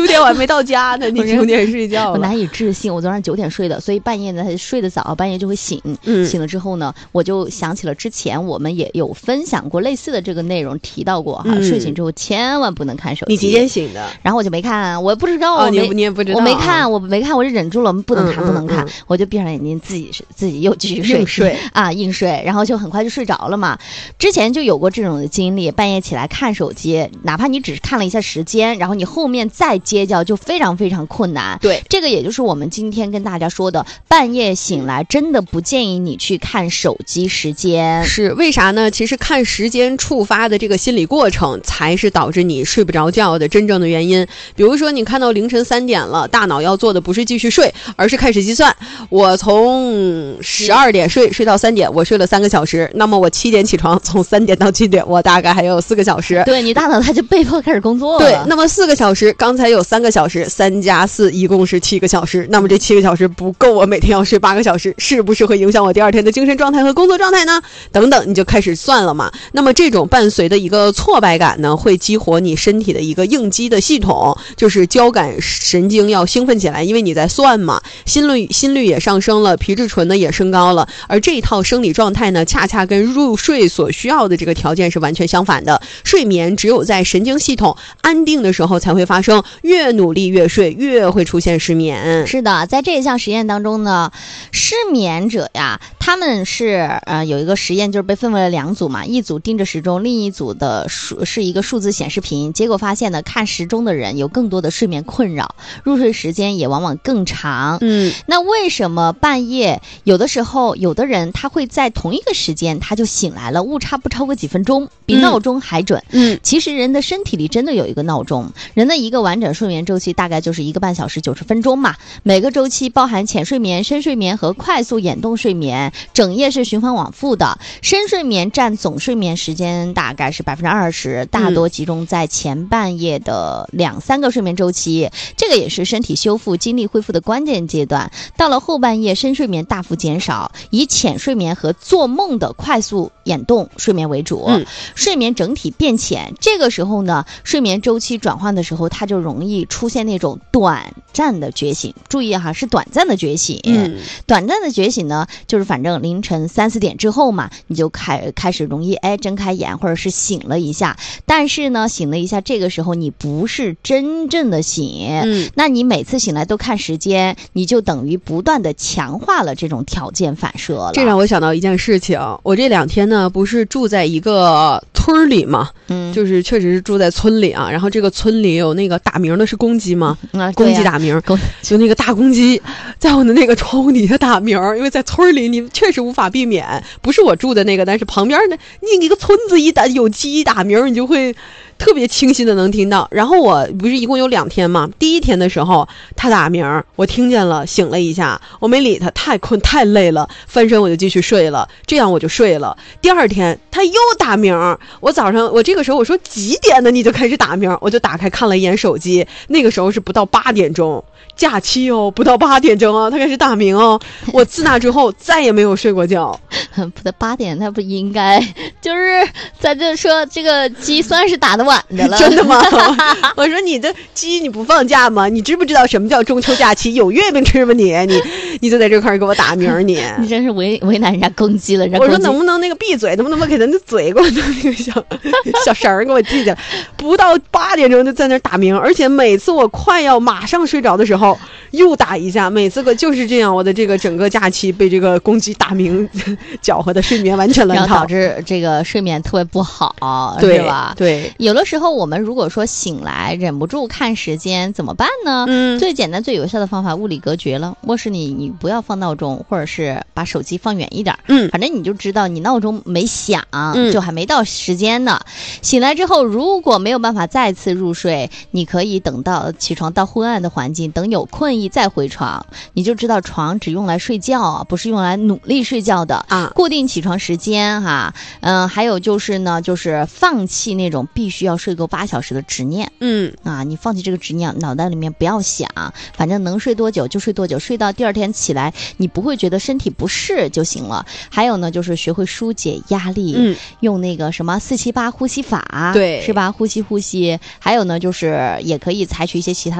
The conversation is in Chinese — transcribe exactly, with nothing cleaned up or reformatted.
九点我还没到家呢，你九点睡觉了。 我难以置信，我昨晚九点睡的，所以半夜呢睡得早，半夜就会醒。 嗯， 醒了之后呢，我就想起了之前我们也有分享过类似的这个内容，提到过哈，嗯、睡醒之后千万不能看手机。 你几点醒的？ 然后我就没看，我不知道， 哦， 我没、 你你也不知道， 我没看，我没看，我是忍住了，不能看， 嗯、 不能看， 嗯嗯、 我就闭上眼睛，自己自己又继续睡硬睡啊，硬睡，然后就很快就睡着了嘛。之前就有过这种的经历，半夜起来看手机，哪怕你只看了一下时间，然后你后面再接觉就非常非常困难。 对， 这个也就是我们今天跟大家说的，半夜醒来真的不建议你去看手机时间。 是为啥呢？其实看时间触发的这个心理过程，才是导致你睡不着觉的真正的原因。比如说你看到凌晨三点了，大脑要做的不是继续睡，而是开始计算，我从十二点睡睡到三点，我睡了三个小时，那么我七点起床，从三点到七点，我大概还有四个小时。 对，你大脑它就被迫开始工作了。 对，那么四个小时，刚才有三个小时，三加四一共是七个小时，那么这七个小时不够，我每天要睡八个小时，是不是会影响我第二天的精神状态和工作状态呢？等等，你就开始算了嘛。那么这种伴随的一个挫败感呢，会激活你身体的一个应激的系统，就是交感神经要兴奋起来，因为你在算嘛，心率心率也上升了，皮质醇呢也升高了，而这一套生理状态呢，恰恰跟入睡所需要的这个条件是完全相反的。睡眠只有在神经系统安定的时候才会发生，越努力越睡，越会出现失眠。 是的，在这一项实验当中呢，失眠者呀，他们是呃有一个实验，就是被分为了两组嘛，一组盯着时钟，另一组的数是一个数字显示屏。结果发现呢，看时钟的人有更多的睡眠困扰，入睡时间也往往更长。 嗯， 那为什么半夜有的时候有的人他会在同一个时间他就醒来了，误差不超过几分钟，比闹钟还准。 嗯， 其实人的身体里真的有一个闹钟，人的一个完整睡眠周期大概就是一个半小时九十分钟嘛，每个周期包含浅睡眠、深睡眠和快速眼动睡眠，整夜是循环往复的。深睡眠占总睡眠时间大概是百分之二十，大多集中在前半夜的两三个睡眠周期，这个也是身体修复、精力恢复的关键阶段。到了后半夜，深睡眠大幅减少，以浅睡眠和做梦的快速眼动睡眠为主， 嗯、 睡眠整体变浅。这个时候呢，睡眠周期转换的时候，它就容易出现那种短暂的觉醒。注意哈，是短暂的觉醒。 嗯， 短暂的觉醒呢，就是反正凌晨三四点之后嘛，你就开开始容易哎睁开眼，或者是醒了一下。但是呢，醒了一下，这个时候你不是真正的醒， 嗯， 那你每次醒来都看时间，你就等于不断的强化了这种条件反射了。 这让我想到一件事情，我这两天呢不是住在一个村里嘛，嗯，就是确实是住在村里啊，然后这个村里有那个打鸣的是公鸡吗？ 嗯啊、 公鸡打鸣，就那个大公鸡在我的那个窗户底下打鸣，因为在村里你确实无法避免，不是我住的那个，但是旁边的你一个村子一打有鸡打鸣，你就会特别清晰的能听到。然后我不是一共有两天嘛，第一天的时候他打鸣，我听见了，醒了一下，我没理他，太困太累了，翻身我就继续睡了，这样我就睡了。第二天他又打鸣，我早上我这个时候我说几点呢你就开始打鸣，我就打开看了一眼手机，那个时候是不到八点钟，假期哦，不到八点钟啊，他开始打鸣哦。我自那之后再也没有睡过觉。 不到八点，他不应该就是在这说这个鸡算是打得晚的了。 真的吗？我说你的鸡你不放假吗？你知不知道什么叫中秋假期？有月饼吃吗你？你你就在这块给我打鸣你。 你真是为为难人家公鸡了。人家我说能不能那个闭嘴，能不能给他那嘴给我弄那个小小绳儿给我系起来？不到八点钟就在那打鸣，而且每次我快要马上睡着的时候又打一下，每次个就是这样，我的这个整个假期被这个公鸡打鸣搅和的睡眠完全乱套， 然后导致这个睡眠特别不好， 对是吧？ 对， 有的时候我们如果说醒来忍不住看时间怎么办呢？ 嗯， 最简单最有效的方法物理隔绝了。卧室你你不要放闹钟，或者是把手机放远一点， 嗯， 反正你就知道你闹钟没响， 嗯， 就还没到时间呢。醒来之后如果没有办法再次入睡，你可以等到起床到昏暗的环境，等有困意再回床，你就知道床只用来睡觉，不是用来努力睡觉的啊。 固定起床时间哈，嗯、呃，还有就是呢，就是放弃那种必须要睡够八小时的执念， 嗯啊，你放弃这个执念，脑袋里面不要想，反正能睡多久就睡多久，睡到第二天起来，你不会觉得身体不适就行了。还有呢，就是学会疏解压力， 嗯， 用那个什么四七八呼吸法， 对， 是吧？呼吸呼吸。还有呢，就是也可以采取一些其他